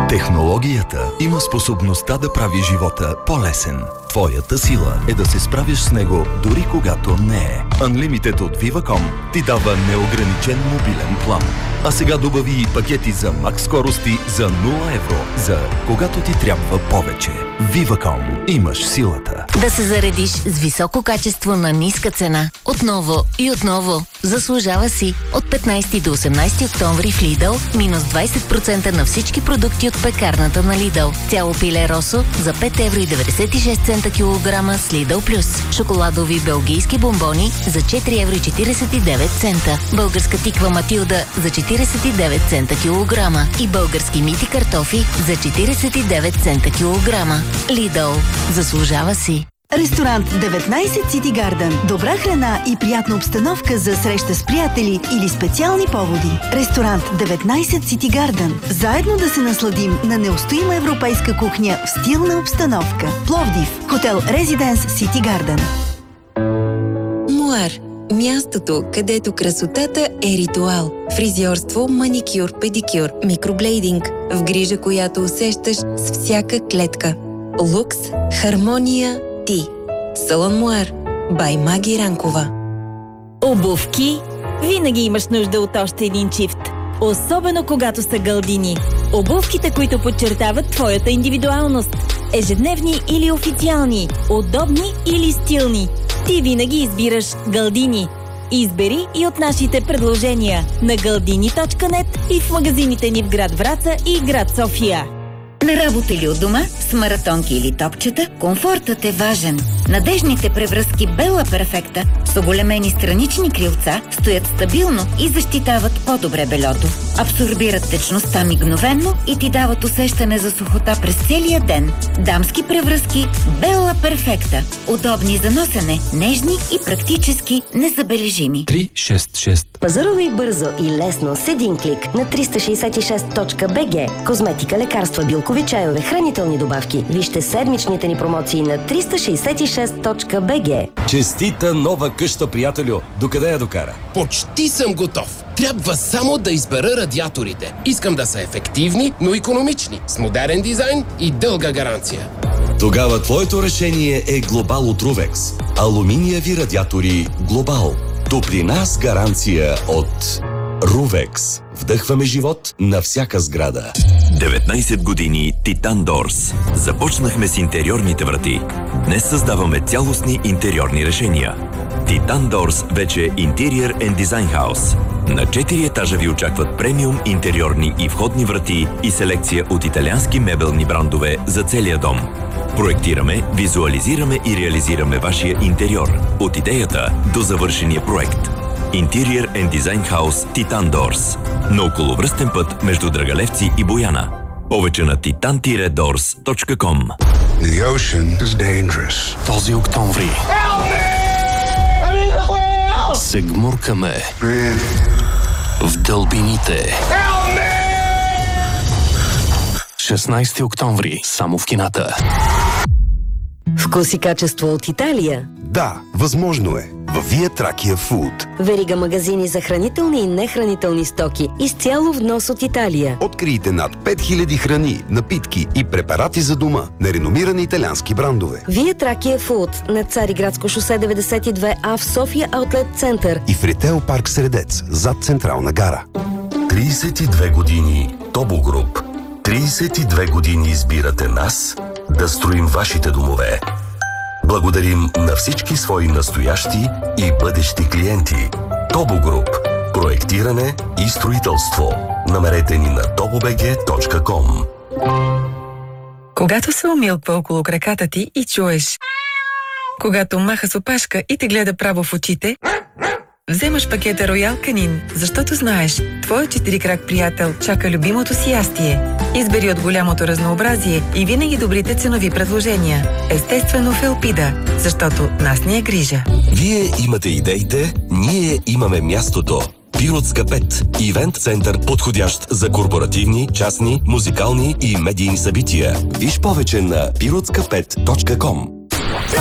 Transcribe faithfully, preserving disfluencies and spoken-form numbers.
Технологията има способността да прави живота по-лесен. Твоята сила е да се справиш с него дори когато не е. Unlimited от Viva.com ти дава неограничен мобилен план. А сега добави и пакети за макс скорости за нула евро за когато ти трябва повече. Viva.com. Имаш силата. Да се заредиш с високо качество на ниска цена. Отново и отново. Заслужава си. От петнайсети до осемнайсети октомври в Lidl минус двайсет процента на всички продукти от пекарната на Lidl. Цяло пиле росо за пет евро и деветдесет и шест цента килограма с Lidl Plus. Шоколадови белгийски бомбони за четири евро и четирийсет и девет цента. Българска тиква Матилда за четирийсет и девет цента килограма. И български мити картофи за четирийсет и девет цента килограма. Lidl. Заслужава си. Ресторант деветнайсет City Garden. Добра храна и приятна обстановка за среща с приятели или специални поводи. Ресторант деветнайсет City Garden. Заедно да се насладим на неустоима европейска кухня в стилна обстановка. Пловдив. Хотел Резиденс City Garden. Муар. Мястото, където красотата е ритуал. Фризьорство, маникюр, педикюр, микроблейдинг. В грижа, която усещаш с всяка клетка. Лукс, хармония, ти. Салон Муар. Бай Маги Ранкова. Обувки. Винаги имаш нужда от още един чифт. Особено когато са гълдини. Обувките, които подчертават твоята индивидуалност. Ежедневни или официални. Удобни или стилни. Ти винаги избираш Гълдини. Избери и от нашите предложения на гълдини точка нет и в магазините ни в град Враца и град София. На работа или от дома, с маратонки или топчета, комфортът е важен. Надежните превръзки Бела Перфекта с оголемени странични крилца стоят стабилно и защитават по-добре бельото. Абсорбират течността мигновенно и ти дават усещане за сухота през целия ден. Дамски превръзки Бела Перфекта. Удобни за носене, нежни и практически незабележими. три шест шест. Пазарувай бързо и лесно с един клик на триста шейсет и шест точка би джи. Козметика, лекарства, билкови чайове, хранителни добавки. Вижте седмичните ни промоции на триста шейсет и шест точка би джи. Честита нова къща, приятелю! Докъде я докара? Почти съм готов. Трябва само да избера радиаторите. Искам да са ефективни, но икономични, с модерен дизайн и дълга гаранция. Тогава твоето решение е Глобал от Рувекс. Алуминиеви радиатори Глобал. Топлина с гаранция от Рувекс. Вдъхваме живот на всяка сграда. деветнайсет години Титан Дорс. Започнахме с интериорните врати. Днес създаваме цялостни интериорни решения. Титан Дорс вече е Interior and Design House. На четири етажа ви очакват премиум интериорни и входни врати и селекция от италиански мебелни брандове за целия дом. Проектираме, визуализираме и реализираме вашия интериор. От идеята до завършения проект. Interior and Design House Титан Дорс. На околовръстен път между Драгалевци и Бояна. Повече на титан дорс точка ком. The ocean is dangerous. Този октомври се гмуркаме в дълбините. шестнайсети октомври, само в кината. Вкус и качество от Италия. Да, възможно е. Във Вие Тракия Фуд. Верига магазини за хранителни и нехранителни стоки. Изцяло внос от Италия. Открийте над пет хиляди храни, напитки и препарати за дома на реномирани италиански брандове. Вие Тракия Фуд на Цариградско шосе деветдесет и две А в София Аутлет Център. И в Ритейл парк Средец, зад Централна гара. трийсет и две години Тобо Груп. трийсет и две години избирате нас да строим вашите домове. Благодарим на всички свои настоящи и бъдещи клиенти. Тобо Груп. Проектиране и строителство. Намерете ни на тобо би джи точка ком. Когато се умилква около краката ти и чуеш, когато маха с опашка и те гледа право в очите, вземаш пакета Роял Канин, защото знаеш, твой четирикрак приятел чака любимото си ястие. Избери от голямото разнообразие и винаги добрите ценови предложения. Естествено в Елпида, защото нас ни е грижа. Вие имате идеите, ние имаме мястото. Пиротска пет. Ивент център, подходящ за корпоративни, частни, музикални и медийни събития. Виж повече на пиротска пет точка ком.